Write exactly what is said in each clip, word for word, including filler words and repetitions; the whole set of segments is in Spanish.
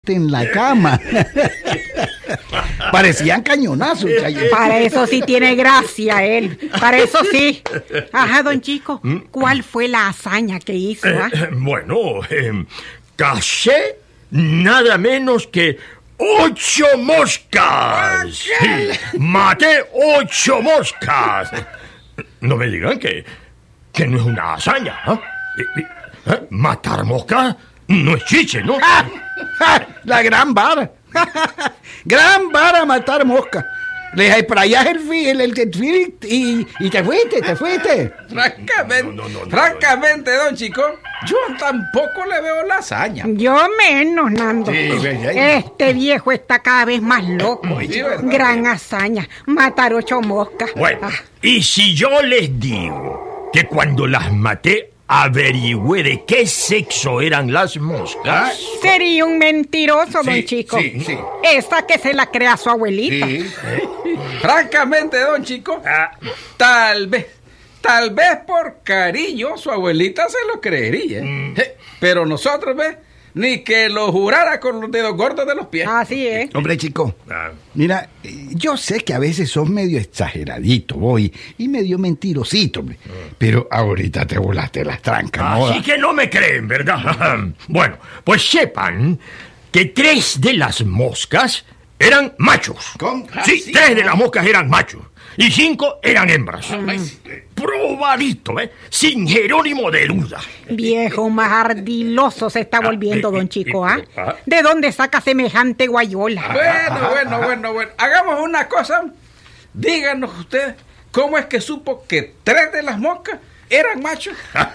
muerte en la cama. Parecían cañonazos. Para eso sí tiene gracia él. Para eso sí. Ajá, don Chico, ¿cuál fue la hazaña que hizo? Eh, ¿ah? eh, bueno, eh, cacé nada menos que ocho moscas. Sí, maté ocho moscas. No me digan que, que no es una hazaña. ¿eh? Eh, eh, Matar moscas no es chiche, ¿no? ¡Ah! ¡Ah! La gran vara. Gran vara matar mosca. Le sprayas el el, el, el y, y te fuiste, te fuiste. Francamente, No, no, no, no, francamente, don Chico, yo tampoco le veo la hazaña. Yo menos, Nando. Sí, ¿verdad? Este viejo está cada vez más loco. Sí, ¿verdad? Gran hazaña, matar ocho moscas. Bueno, Ah, y si yo les digo que cuando las maté averigüé de qué sexo eran las moscas. sería un mentiroso, don Sí, Chico. sí, sí. Esa que se la crea su abuelita. Sí. Francamente, don Chico, Ah, tal vez, tal vez por cariño su abuelita se lo creería. Mm. Eh, Pero nosotros, ¿ves? Ni que lo jurara con los dedos gordos de los pies. Así es. Hombre, chico, ah, mira, eh, yo sé que a veces sos medio exageradito, voy, y medio mentirosito, hombre. Pero ahorita te volaste las trancas, ¿no? así que no me creen, ¿verdad? Bueno, pues sepan que tres de las moscas eran machos. ¿Cómo? Sí, sí, tres de las moscas eran machos y cinco eran hembras. Probadito, ¿eh? Sin Jerónimo de duda. Viejo más ardiloso se está volviendo, eh, don eh, Chico, eh, ¿ah? ah. ¿De dónde saca semejante guayola? Bueno, bueno, bueno, bueno. Hagamos una cosa. Díganos ustedes, ¿cómo es que supo que tres de las moscas eran machos?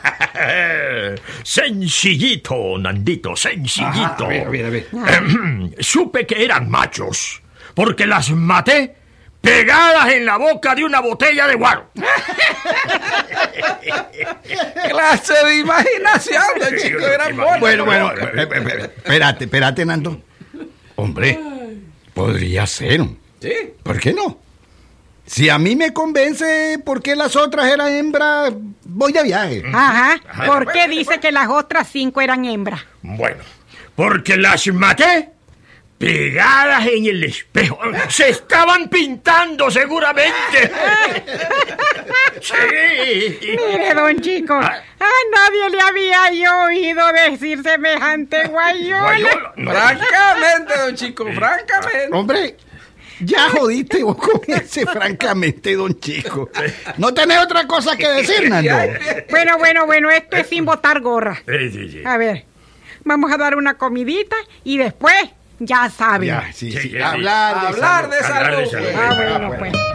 Sencillito, Nandito, sencillito. Ajá, a ver, a ver, a ver. Ehem, Supe que eran machos porque las maté pegadas en la boca de una botella de guaro. Clase de imaginación, don Chico, eran monos. Bueno, bueno, eh, eh, eh, espérate, espérate, Nando. Hombre, podría ser. Sí. ¿Por qué no? Si a mí me convence por qué las otras eran hembras, voy de viaje. Ajá. ¿Por qué bueno, dice bueno. que las otras cinco eran hembras? Bueno, porque las maté pegadas en el espejo. Se estaban pintando seguramente. Sí. Mire, don Chico, Ah. a nadie le había yo oído decir semejante guayola. Guayola, no. Francamente, don Chico, francamente. Hombre, ya jodiste vos con ese, francamente, don Chico. ¿No tenés otra cosa que decir, Nando? Bueno, bueno, bueno, esto es sin botar gorra. Sí, sí, sí. A ver, vamos a dar una comidita y después, ya saben. Ya, sí, Sí, sí. sí, sí. Hablar de Hablar de Hablar de salud. salud. Ah, bueno, pues.